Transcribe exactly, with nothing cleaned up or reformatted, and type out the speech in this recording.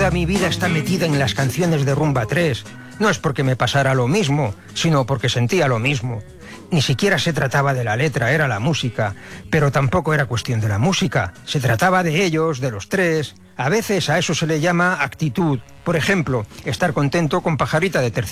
toda mi vida está metida en las canciones de Rumba tres. No es porque me pasara lo mismo, sino porque sentía lo mismo. Ni siquiera se trataba de la letra, era la música. Pero tampoco era cuestión de la música. Se trataba de ellos, de los tres. A veces a eso se le llama actitud. Por ejemplo, estar contento con Pajarita de Terciopelo.